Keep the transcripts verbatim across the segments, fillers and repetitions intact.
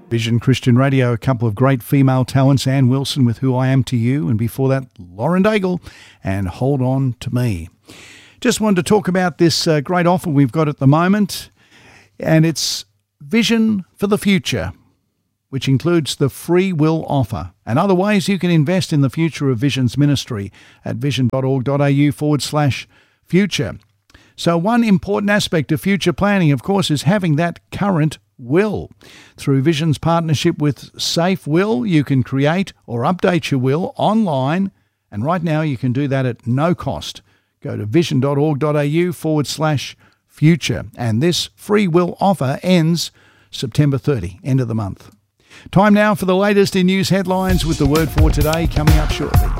Vision Christian Radio, a couple of great female talents, Ann Wilson with Who I Am to You, and before that, Lauren Daigle and Hold On to Me. Just wanted to talk about this uh, great offer we've got at the moment, and it's Vision for the Future, which includes the free will offer and other ways you can invest in the future of Vision's ministry at vision.org.au forward slash future. So one important aspect of future planning, of course, is having that current will. Through Vision's partnership with Safe Will, you can create or update your will online, and right now you can do that at no cost. Go to vision.org.au forward slash future, and this free will offer ends September thirtieth, end of the month. Time now for the latest in news headlines with the word for today coming up shortly.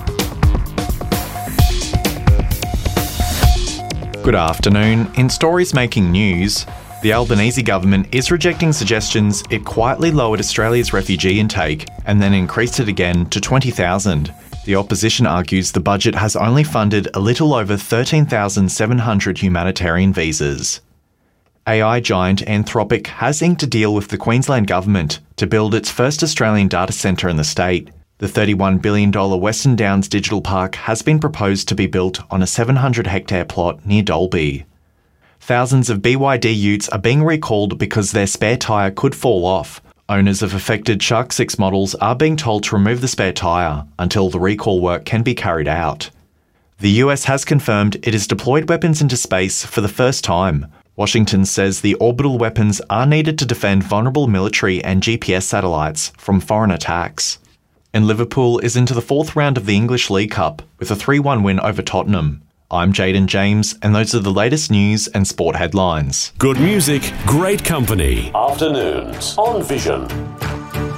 Good afternoon. In stories making news, the Albanese government is rejecting suggestions it quietly lowered Australia's refugee intake and then increased it again to twenty thousand. The opposition argues the budget has only funded a little over thirteen thousand seven hundred humanitarian visas. A I giant Anthropic has inked a deal with the Queensland government to build its first Australian data centre in the state. The thirty-one billion dollars Western Downs Digital Park has been proposed to be built on a seven hundred hectare plot near Dalby. Thousands of B Y D utes are being recalled because their spare tyre could fall off. Owners of affected Shark six models are being told to remove the spare tyre until the recall work can be carried out. The U S has confirmed it has deployed weapons into space for the first time. Washington says the orbital weapons are needed to defend vulnerable military and G P S satellites from foreign attacks. And Liverpool is into the fourth round of the English League Cup with a three one win over Tottenham. I'm Jaden James, and those are the latest news and sport headlines. Good music, great company. Afternoons on Vision.